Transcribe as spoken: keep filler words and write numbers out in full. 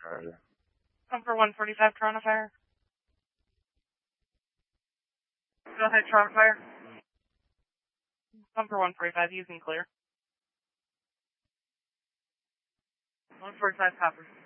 Fire. Come for one forty-five, Toronto Fire. Go ahead, Toronto Fire. Come for one forty-five, using clear. one forty-five, copper.